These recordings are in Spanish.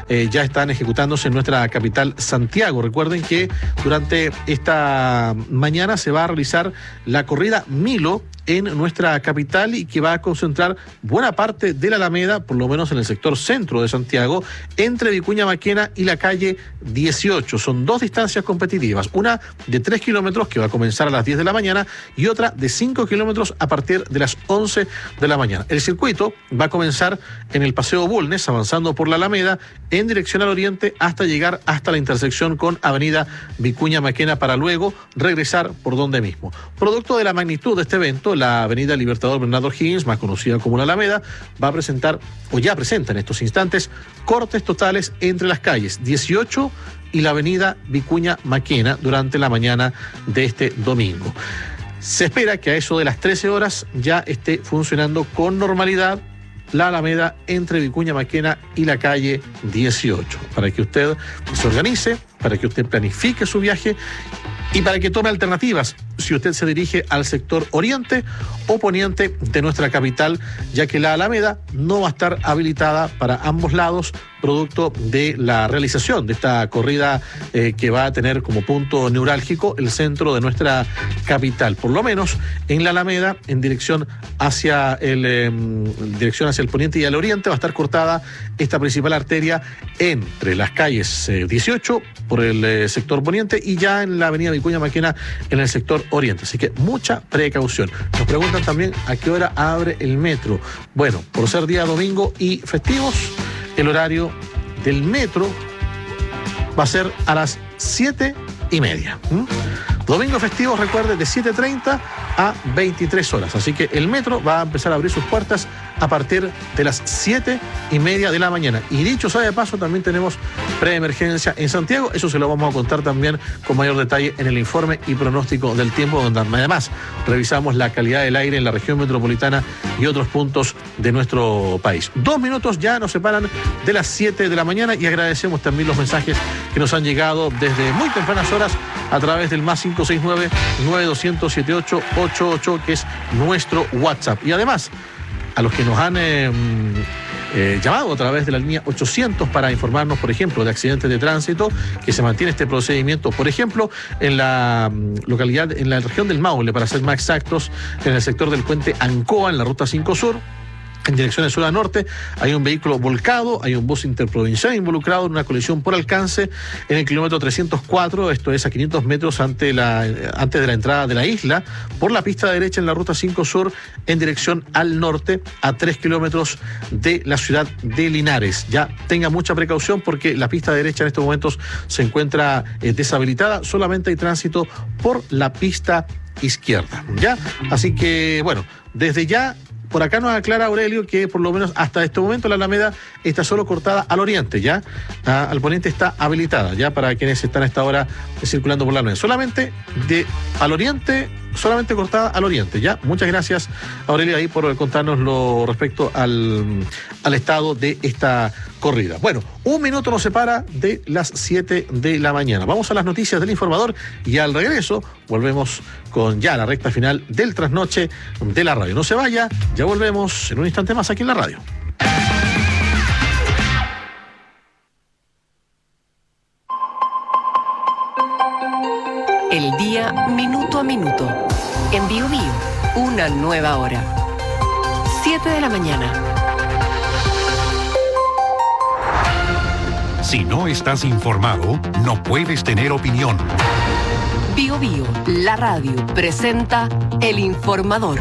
ya están ejecutándose en nuestra capital Santiago. Recuerden que durante esta mañana se va a realizar la corrida Milo en nuestra capital y que va a concentrar buena parte de la Alameda, por lo menos en el sector centro de Santiago, entre Vicuña Maquena y la calle 18. Son dos distancias competitivas, una de 3 kilómetros que va a comenzar a las 10 de la mañana y otra de 5 kilómetros a partir de las 11 de la mañana. El circuito va a comenzar en el Paseo Bulnes, avanzando por la Alameda en dirección al oriente hasta llegar hasta la intersección con Avenida Vicuña Maquena para luego regresar por donde mismo. Producto de la magnitud de este evento, la Avenida Libertador Bernardo O'Higgins, más conocida como la Alameda, va a presentar, o ya presenta en estos instantes, cortes totales entre las calles 18 y la Avenida Vicuña Maquena durante la mañana de este domingo. Se espera que a eso de las 13 horas ya esté funcionando con normalidad la Alameda entre Vicuña Maquena y la calle 18, para que usted se organice, para que usted planifique su viaje y para que tome alternativas si usted se dirige al sector oriente o poniente de nuestra capital, ya que la Alameda no va a estar habilitada para ambos lados, producto de la realización de esta corrida que va a tener como punto neurálgico el centro de nuestra capital. Por lo menos en la Alameda, en dirección hacia el poniente y el oriente, va a estar cortada esta principal arteria entre las calles 18 por el sector poniente y ya en la avenida Vicuña Maquena en el sector oriente. Así que mucha precaución. Nos preguntan también a qué hora abre el metro. Bueno, por ser día domingo y festivos, el horario del metro va a ser a las 7:30. Domingo festivo, recuerde, de 7:30 a 23 horas. Así que el metro va a empezar a abrir sus puertas a partir de las 7:30 de la mañana. Y dicho sea de paso, también tenemos preemergencia en Santiago. Eso se lo vamos a contar también con mayor detalle en el informe y pronóstico del tiempo, donde además revisamos la calidad del aire en la región metropolitana y otros puntos de nuestro país. 2 minutos ya nos separan de las 7 de la mañana y agradecemos también los mensajes que nos han llegado desde muy tempranas horas a través del más 569-9200-7888, que es nuestro WhatsApp. Y además, a los que nos han llamado a través de la línea 800 para informarnos, por ejemplo, de accidentes de tránsito, que se mantiene este procedimiento, por ejemplo, en la localidad, en la región del Maule, para ser más exactos, en el sector del puente Ancoa, en la ruta 5 Sur. En dirección de sur a norte hay un vehículo volcado, hay un bus interprovincial involucrado en una colisión por alcance en el kilómetro 304, esto es a 500 metros antes de la entrada de la isla, por la pista derecha en la ruta 5 Sur en dirección al norte a 3 kilómetros de la ciudad de Linares. Ya tenga mucha precaución porque la pista derecha en estos momentos se encuentra deshabilitada, solamente hay tránsito por la pista izquierda, ¿ya? Así que, bueno, desde ya, por acá nos aclara Aurelio que por lo menos hasta este momento la Alameda está solo cortada al oriente, ¿ya? Al poniente está habilitada, ¿ya? Para quienes están a esta hora circulando por la Alameda. Solamente al oriente, solamente cortada al oriente, ¿ya? Muchas gracias, Aurelio, ahí por contarnos lo respecto al estado de esta corrida. Bueno, 1 minuto nos separa de las 7 de la mañana. Vamos a las noticias del informador y al regreso volvemos con ya la recta final del trasnoche de la radio. No se vaya, ya volvemos en un instante más aquí en la radio. El día minuto a minuto. En Bio Bio, una nueva hora. 7 de la mañana. Si no estás informado, no puedes tener opinión. Bio Bio, la radio, presenta El Informador.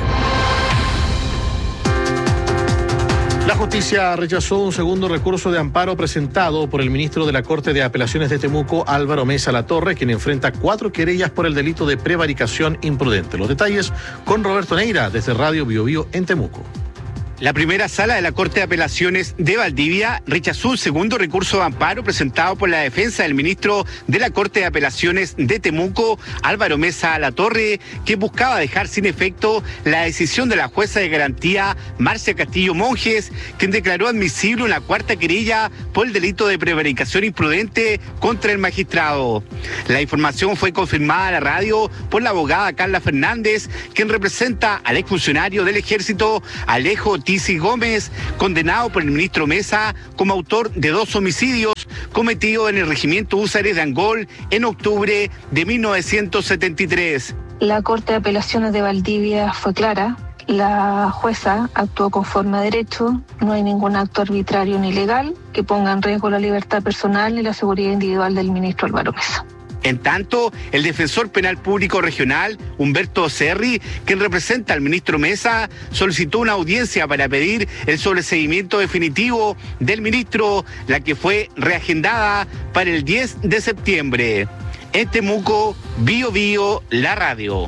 La justicia rechazó un segundo recurso de amparo presentado por el ministro de la Corte de Apelaciones de Temuco, Álvaro Mesa Latorre, quien enfrenta 4 querellas por el delito de prevaricación imprudente. Los detalles con Roberto Neira, desde Radio Bio Bio en Temuco. La primera sala de la Corte de Apelaciones de Valdivia rechazó un segundo recurso de amparo presentado por la defensa del ministro de la Corte de Apelaciones de Temuco, Álvaro Mesa Latorre, que buscaba dejar sin efecto la decisión de la jueza de garantía Marcia Castillo Monjes, quien declaró admisible una cuarta querella por el delito de prevaricación imprudente contra el magistrado. La información fue confirmada a la radio por la abogada Carla Fernández, quien representa al exfuncionario del Ejército Alejo Tisi Gómez, condenado por el ministro Mesa como autor de 2 homicidios cometido en el regimiento Húsares de Angol en octubre de 1973. La Corte de Apelaciones de Valdivia fue clara. La jueza actuó conforme a derecho, no hay ningún acto arbitrario ni ilegal que ponga en riesgo la libertad personal ni la seguridad individual del ministro Álvaro Mesa. En tanto, el defensor penal público regional, Humberto Cerri, quien representa al ministro Mesa, solicitó una audiencia para pedir el sobreseimiento definitivo del ministro, la que fue reagendada para el 10 de septiembre. En Temuco, Bio Bio, la radio.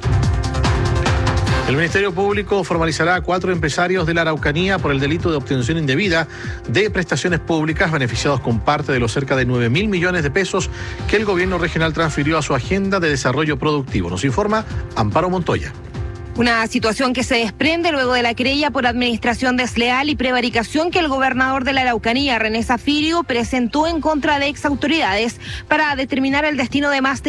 El Ministerio Público formalizará a 4 empresarios de la Araucanía por el delito de obtención indebida de prestaciones públicas, beneficiados con parte de los cerca de 9.000 millones de pesos que el gobierno regional transfirió a su agenda de desarrollo productivo. Nos informa Amparo Montoya. Una situación que se desprende luego de la querella por administración desleal y prevaricación que el gobernador de la Araucanía, René Zafirio, presentó en contra de exautoridades para determinar el destino de más de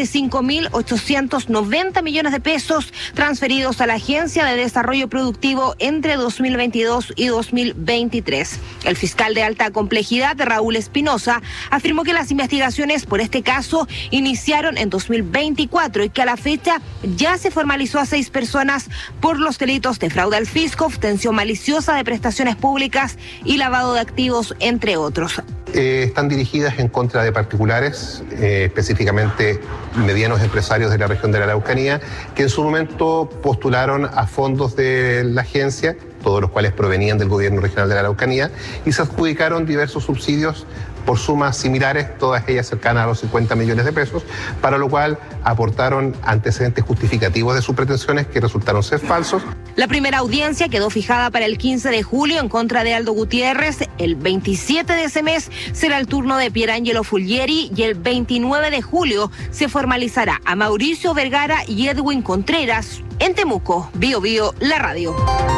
5.890 millones de pesos transferidos a la Agencia de Desarrollo Productivo entre 2022 y 2023. El fiscal de alta complejidad, Raúl Espinosa, afirmó que las investigaciones por este caso iniciaron en 2024 y que a la fecha ya se formalizó a 6 personas por los delitos de fraude al fisco, obtención maliciosa de prestaciones públicas y lavado de activos, entre otros. Están dirigidas en contra de particulares, específicamente medianos empresarios de la región de la Araucanía, que en su momento postularon a fondos de la agencia, todos los cuales provenían del gobierno regional de la Araucanía, y se adjudicaron diversos subsidios por sumas similares, todas ellas cercanas a los 50 millones de pesos, para lo cual aportaron antecedentes justificativos de sus pretensiones que resultaron ser falsos. La primera audiencia quedó fijada para el 15 de julio en contra de Aldo Gutiérrez. El 27 de ese mes será el turno de Pierangelo Fulgieri y el 29 de julio se formalizará a Mauricio Vergara y Edwin Contreras. En Temuco, Bio Bio, la radio.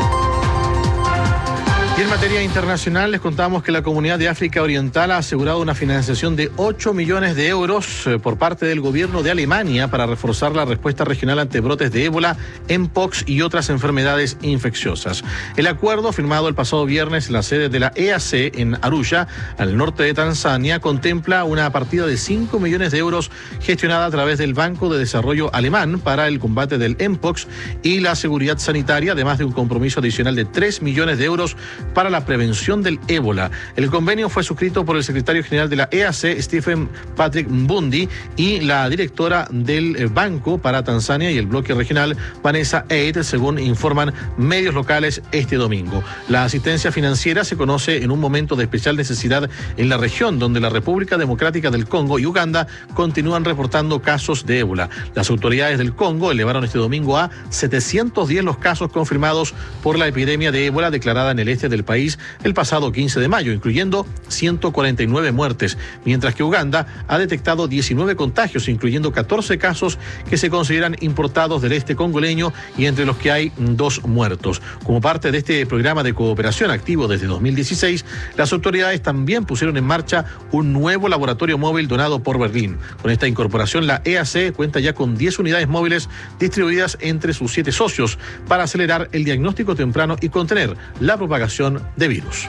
Y en materia internacional les contamos que la Comunidad de África Oriental ha asegurado una financiación de 8 millones de euros por parte del gobierno de Alemania para reforzar la respuesta regional ante brotes de ébola, mpox y otras enfermedades infecciosas. El acuerdo, firmado el pasado viernes en la sede de la EAC en Arusha, al norte de Tanzania, contempla una partida de 5 millones de euros gestionada a través del Banco de Desarrollo Alemán para el combate del mpox y la seguridad sanitaria, además de un compromiso adicional de 3 millones de euros para la prevención del ébola. El convenio fue suscrito por el secretario general de la EAC, Stephen Patrick Mbundi, y la directora del Banco para Tanzania y el bloque regional, Vanessa Eid, según informan medios locales este domingo. La asistencia financiera se conoce en un momento de especial necesidad en la región, donde la República Democrática del Congo y Uganda continúan reportando casos de ébola. Las autoridades del Congo elevaron este domingo a 710 los casos confirmados por la epidemia de ébola declarada en el este del país el pasado 15 de mayo, incluyendo 149 muertes, mientras que Uganda ha detectado 19 contagios, incluyendo 14 casos que se consideran importados del este congoleño y entre los que hay 2 muertos. Como parte de este programa de cooperación activo desde 2016, las autoridades también pusieron en marcha un nuevo laboratorio móvil donado por Berlín. Con esta incorporación, la EAC cuenta ya con 10 unidades móviles distribuidas entre sus 7 socios para acelerar el diagnóstico temprano y contener la propagación de virus.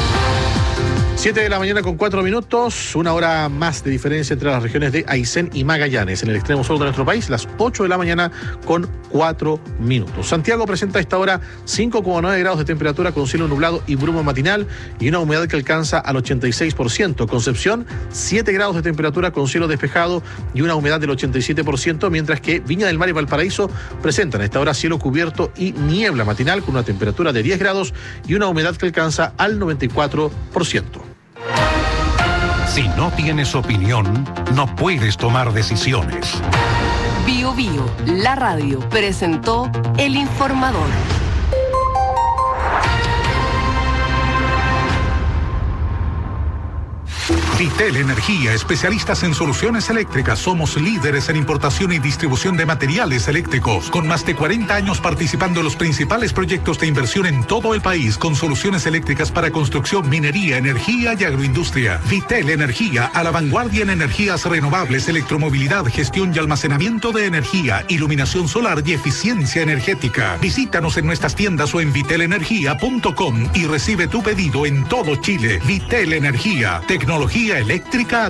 7 de la mañana con 4 minutos, una hora más de diferencia entre las regiones de Aysén y Magallanes. En el extremo sur de nuestro país, las 8 de la mañana con 4 minutos. Santiago presenta a esta hora 5,9 grados de temperatura con cielo nublado y bruma matinal y una humedad que alcanza al 86%. Concepción, 7 grados de temperatura con cielo despejado y una humedad del 87%, mientras que Viña del Mar y Valparaíso presentan a esta hora cielo cubierto y niebla matinal con una temperatura de 10 grados y una humedad que alcanza al 94%. Si no tienes opinión, no puedes tomar decisiones. Bio Bio, la radio, presentó El Informador. Vitel Energía, especialistas en soluciones eléctricas. Somos líderes en importación y distribución de materiales eléctricos. Con más de 40 años participando en los principales proyectos de inversión en todo el país, con soluciones eléctricas para construcción, minería, energía y agroindustria. Vitel Energía, a la vanguardia en energías renovables, electromovilidad, gestión y almacenamiento de energía, iluminación solar y eficiencia energética. Visítanos en nuestras tiendas o en vitelenergia.com y recibe tu pedido en todo Chile. Vitel Energía, tecnología eléctrica